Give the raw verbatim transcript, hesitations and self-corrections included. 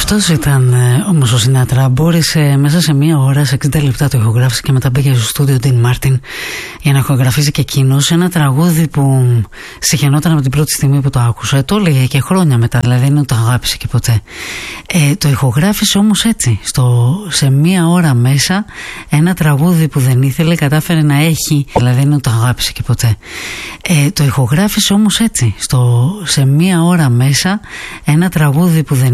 Αυτός ήταν ε, όμως ο Σινάτρα. Μπόρεσε μέσα σε μία ώρα, σε εξήντα λεπτά το ηχογράφησε και μετά πήγε στο στούντιο Dean Martin για να ηχογραφήσει και εκείνος ένα τραγούδι που συχαινόταν από την πρώτη στιγμή που το άκουσα. Το έλεγε και χρόνια μετά, δηλαδή δεν το αγάπησε και ποτέ. Ε, το ηχογράφησε όμως έτσι, στο, σε μία ώρα μέσα, ένα τραγούδι που δεν ήθελε, κατάφερε να έχει, δηλαδή δεν το αγάπησε και ποτέ. Ε, το ηχογράφησε όμως έτσι, στο, σε μία ώρα μέσα, ένα τραγούδι που δεν